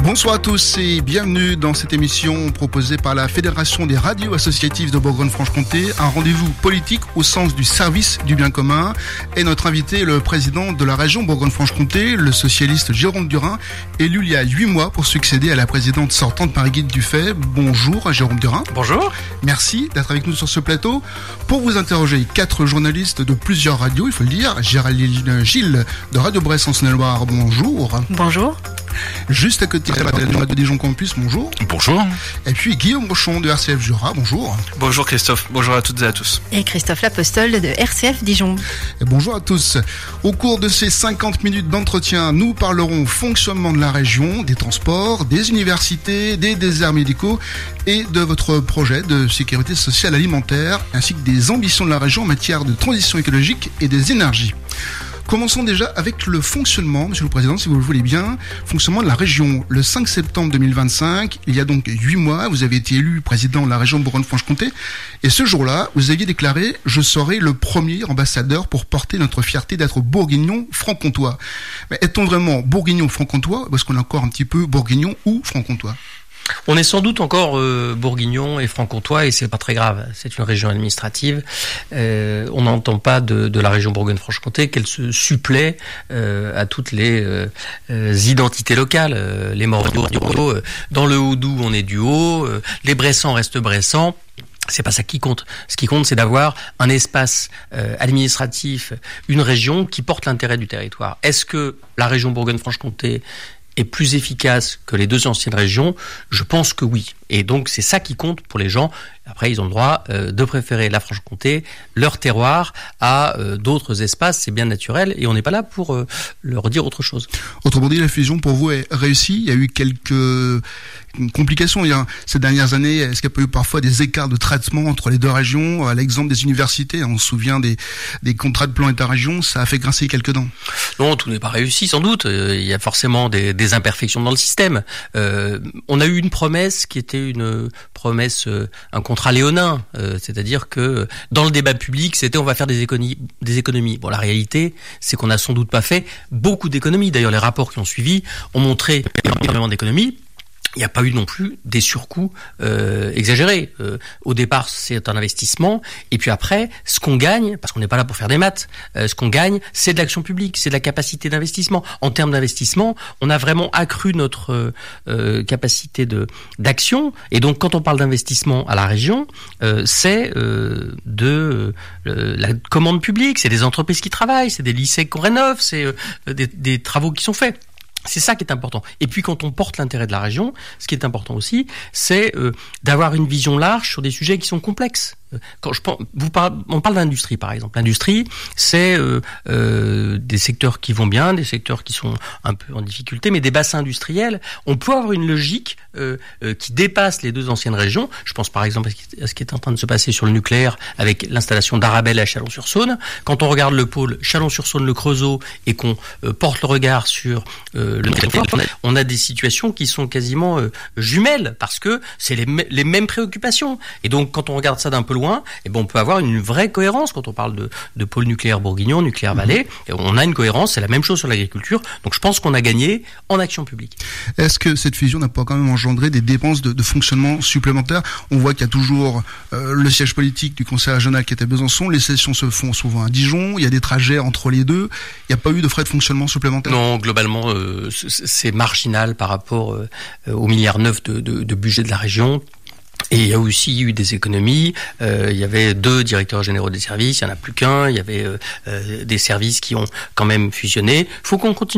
Bonsoir à tous et bienvenue dans cette émission proposée par la Fédération des radios associatives de Bourgogne-Franche-Comté, un rendez-vous politique au sens du service du bien commun. Et notre invité est le président de la région Bourgogne-Franche-Comté, le socialiste Jérôme Durin, élu il y a 8 mois pour succéder à la présidente sortante Marie-Guilde Dufay. Bonjour Jérôme Durin. Bonjour. Merci d'être avec nous sur ce plateau. Pour vous interroger, 4 journalistes de plusieurs radios, il faut le dire. Géraldine Gilles de Radio Brest en Saône-et-Loire, bonjour. Bonjour. Juste à côté de la radio Dijon Campus, bonjour. Bonjour. Et puis Guillaume Rochon de RCF Jura, bonjour. Bonjour Christophe, bonjour à toutes et à tous. Et Christophe Lapostole de RCF Dijon. Et bonjour à tous. Au cours de ces 50 minutes d'entretien, nous parlerons fonctionnement de la région, des transports, des universités, des déserts médicaux et de votre projet de sécurité sociale alimentaire, ainsi que des ambitions de la région en matière de transition écologique et des énergies. Commençons déjà avec le fonctionnement, Monsieur le Président, si vous le voulez bien, fonctionnement de la région. Le 5 septembre 2025, il y a donc 8 mois, vous avez été élu président de la région Bourgogne-Franche-Comté. Et ce jour-là, vous aviez déclaré « Je serai le premier ambassadeur pour porter notre fierté d'être bourguignon franc-comtois ». Mais est-on vraiment bourguignon franc-comtois ou est-ce qu'on est encore un petit peu bourguignon ou franc-comtois ? On est sans doute encore bourguignon et franc-comtois et c'est pas très grave. C'est une région administrative. On n'entend pas de la région Bourgogne-Franche-Comté qu'elle se supplée à toutes les identités locales. Les Mordoux, dans le Haut-Doubs, on est du Haut. Les Bressans restent Bressans. C'est pas ça qui compte. Ce qui compte, c'est d'avoir un espace administratif, une région qui porte l'intérêt du territoire. Est-ce que la région Bourgogne-Franche-Comté est plus efficace que les deux anciennes régions? Je pense que oui. Et donc, c'est ça qui compte pour les gens. Après, ils ont le droit de préférer la Franche-Comté, leur terroir, à d'autres espaces. C'est bien naturel. Et on n'est pas là pour leur dire autre chose. Autrement dit, la fusion, pour vous, est réussie. Il y a eu quelques complications. Ces dernières années, est-ce qu'il y a pas eu parfois des écarts de traitement entre les deux régions? À l'exemple des universités, on se souvient des contrats de plan État-région, ça a fait grincer quelques dents. Non, tout n'est pas réussi, sans doute. Il y a forcément des imperfections dans le système. On a eu une promesse qui était une promesse, un contrat léonin, c'est-à-dire que dans le débat public, c'était on va faire des économies. Bon, la réalité, c'est qu'on n'a sans doute pas fait beaucoup d'économies. D'ailleurs, les rapports qui ont suivi ont montré énormément d'économies. Il n'y a pas eu non plus des surcoûts exagérés. Au départ, c'est un investissement. Et puis après, ce qu'on gagne, parce qu'on n'est pas là pour faire des maths, ce qu'on gagne, c'est de l'action publique, c'est de la capacité d'investissement. En termes d'investissement, on a vraiment accru notre capacité d'action. Et donc, quand on parle d'investissement à la région, c'est de la commande publique, c'est des entreprises qui travaillent, c'est des lycées qu'on rénove, c'est des travaux qui sont faits. C'est ça qui est important. Et puis quand on porte l'intérêt de la région, ce qui est important aussi, c'est d'avoir une vision large sur des sujets qui sont complexes. Quand on parle d'industrie par exemple. L'industrie, c'est des secteurs qui vont bien, des secteurs qui sont un peu en difficulté, mais des bassins industriels. On peut avoir une logique qui dépasse les deux anciennes régions. Je pense par exemple à ce qui est en train de se passer sur le nucléaire avec l'installation d'Arabelle à Chalon-sur-Saône. Quand on regarde le pôle Chalon-sur-Saône, le Creusot, et qu'on porte le regard sur le territoire, on a des situations qui sont quasiment jumelles parce que c'est les mêmes préoccupations. Et donc quand on regarde ça d'un peu loin, et on peut avoir une vraie cohérence quand on parle de pôle nucléaire bourguignon, nucléaire Valais. On a une cohérence, c'est la même chose sur l'agriculture. Donc je pense qu'on a gagné en action publique. Est-ce que cette fusion n'a pas quand même engendré des dépenses de fonctionnement supplémentaires? On voit qu'il y a toujours le siège politique du conseil régional qui est à Besançon. Les sessions se font souvent à Dijon. Il y a des trajets entre les deux. Il n'y a pas eu de frais de fonctionnement supplémentaires? Non, globalement, c'est marginal par rapport au 1,9 milliard de budget de la région. Et il y a aussi eu des économies. Il y avait 2 directeurs généraux des services, il n'y en a plus qu'un. Il y avait des services qui ont quand même fusionné. Il faut qu'on continue